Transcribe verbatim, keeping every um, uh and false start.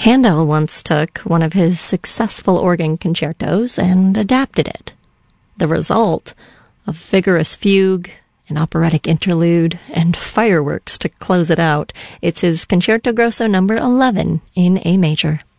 Handel once took one of his successful organ concertos and adapted it. The result? A vigorous fugue, an operatic interlude, and fireworks to close it out. It's his Concerto Grosso number eleven in A major.